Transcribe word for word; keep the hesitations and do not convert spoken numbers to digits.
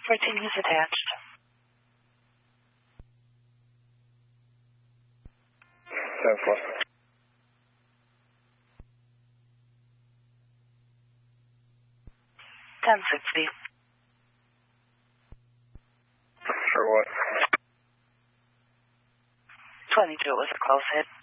fourteen is attached. ten four. ten sixty. For what? twenty-two was a close hit.